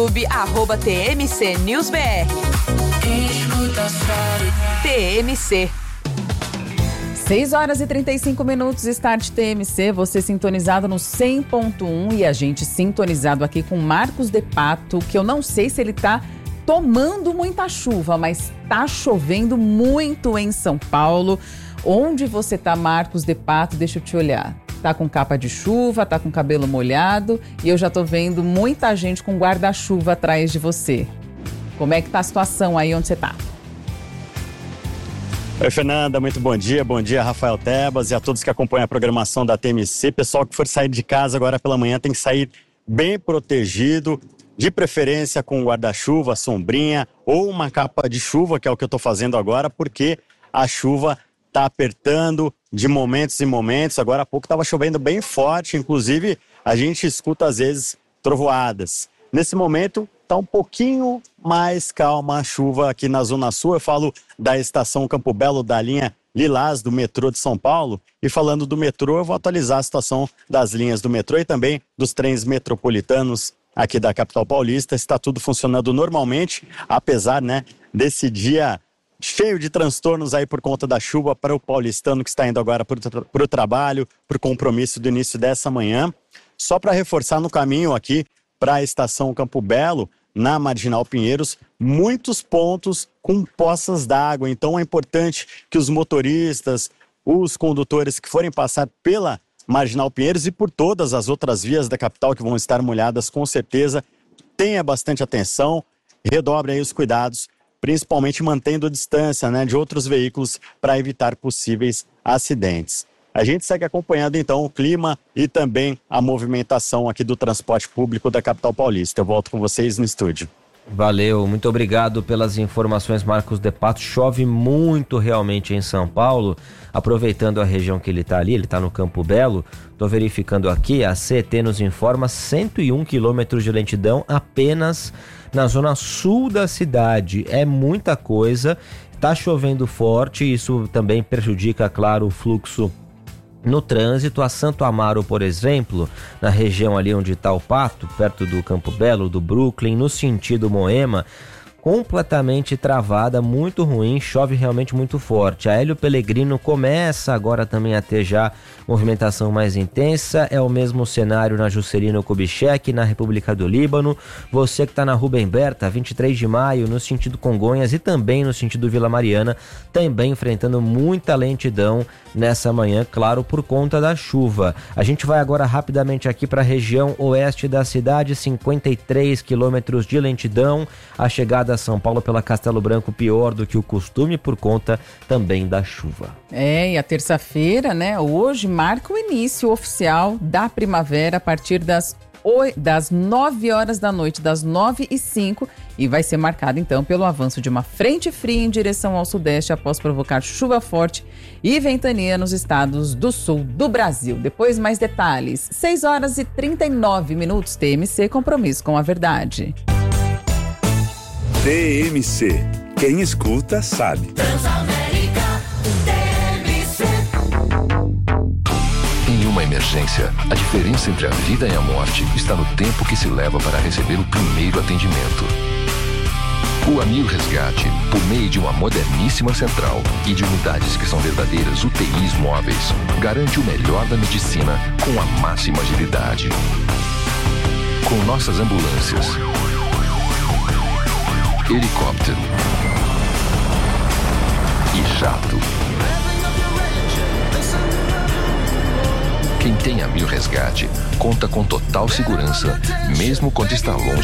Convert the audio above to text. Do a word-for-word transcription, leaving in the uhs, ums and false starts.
arroba T M C News B R. T M C. seis horas e trinta e cinco minutos, Start T M C, você sintonizado no cem ponto um e a gente sintonizado aqui com Marcos de Pato, que eu não sei se ele tá tomando muita chuva, mas tá chovendo muito em São Paulo. Onde você tá, Marcos de Pato? Deixa eu te olhar. Tá com capa de chuva, tá com cabelo molhado e eu já tô vendo muita gente com guarda-chuva atrás de você. Como é que tá a situação aí onde você tá? Oi, Fernanda, muito bom dia. Bom dia, Rafael Tebas e a todos que acompanham a programação da T M C. Pessoal que for sair de casa agora pela manhã tem que sair bem protegido, de preferência com guarda-chuva, sombrinha ou uma capa de chuva, que é o que eu tô fazendo agora, porque a chuva tá apertando de momentos em momentos. Agora há pouco estava chovendo bem forte, inclusive a gente escuta às vezes trovoadas. Nesse momento está um pouquinho mais calma a chuva aqui na Zona Sul. Eu falo da estação Campo Belo, da linha Lilás do metrô de São Paulo. E falando do metrô, eu vou atualizar a situação das linhas do metrô e também dos trens metropolitanos aqui da capital paulista. Está tudo funcionando normalmente, apesar, né, desse dia cheio de transtornos aí por conta da chuva para o paulistano que está indo agora para o trabalho, para o compromisso do início dessa manhã. Só para reforçar no caminho aqui para a estação Campo Belo, na Marginal Pinheiros, muitos pontos com poças d'água. Então é importante que os motoristas, os condutores que forem passar pela Marginal Pinheiros e por todas as outras vias da capital que vão estar molhadas, com certeza, tenha bastante atenção, redobre aí os cuidados, principalmente mantendo a distância, né, de outros veículos para evitar possíveis acidentes. A gente segue acompanhando então o clima e também a movimentação aqui do transporte público da capital paulista. Eu volto com vocês no estúdio. Valeu, muito obrigado pelas informações, Marcos de Pato. Chove muito realmente em São Paulo. Aproveitando a região que ele está ali, ele está no Campo Belo. Estou verificando aqui, a C E T nos informa cento e um quilômetros de lentidão apenas na zona sul da cidade. É muita coisa, está chovendo forte, isso também prejudica, claro, o fluxo no trânsito. A Santo Amaro, por exemplo, na região ali onde está o Pato, perto do Campo Belo, do Brooklyn, no sentido Moema, completamente travada, muito ruim, chove realmente muito forte. A Hélio Pellegrino começa agora também a ter já movimentação mais intensa, é o mesmo cenário na Juscelino Kubitschek, na República do Líbano. Você que está na Rubem Berta, vinte e três de maio, no sentido Congonhas e também no sentido Vila Mariana, também enfrentando muita lentidão nessa manhã, claro, por conta da chuva. A gente vai agora rapidamente aqui para a região oeste da cidade, cinquenta e três quilômetros de lentidão, a chegada a São Paulo pela Castelo Branco pior do que o costume por conta também da chuva. É, e a terça-feira, né, hoje marca o início oficial da primavera a partir das, oito, das nove horas da noite, das nove e cinco, e vai ser marcada então pelo avanço de uma frente fria em direção ao sudeste após provocar chuva forte e ventania nos estados do sul do Brasil. Depois mais detalhes, seis horas e trinta e nove minutos, T M C, compromisso com a verdade. T M C, quem escuta sabe. Transamérica, T M C. Em uma emergência, a diferença entre a vida e a morte está no tempo que se leva para receber o primeiro atendimento. O Amil Resgate, por meio de uma moderníssima central e de unidades que são verdadeiras U T Is móveis, garante o melhor da medicina com a máxima agilidade. Com nossas ambulâncias, helicóptero e jato. Quem tem Amil Resgate conta com total segurança, mesmo quando está longe